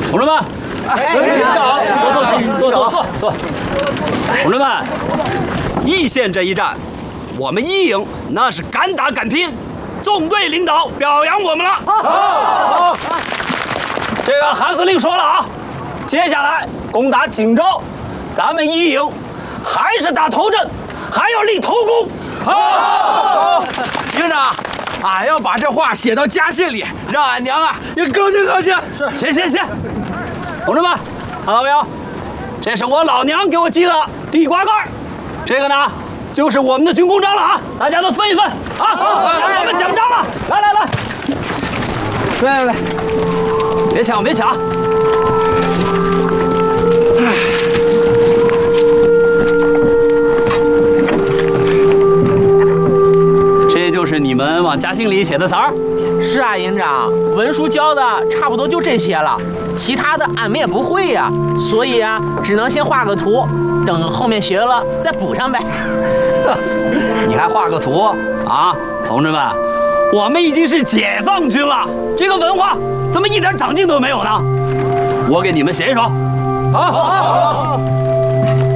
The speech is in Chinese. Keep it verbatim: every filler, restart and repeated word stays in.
同志们，领导，坐坐坐坐坐坐。同志们，义县这一战，我们一营那是敢打敢拼，纵队领导表扬我们了。好，这个韩司令说了啊，接下来攻打锦州，咱们一营还是打头阵，还要立头功。 好，营长。 俺要把这话写到家信里，让俺娘啊也高兴高兴。 是，行行行，同志们，看到没有？这是我老娘给我寄的地瓜干，这个呢就是我们的军功章了啊！大家都分一分啊！好，我们奖章了，来来来，来来来，别抢别抢！这就是你们往家信里写的词儿？ 是啊，营长，文书教的差不多就这些了，其他的俺们也不会呀，所以啊，只能先画个图，等后面学了再补上呗。 你还画个图啊，同志们，我们已经是解放军了，这个文化怎么一点长进都没有呢？我给你们写一首，啊！好好好。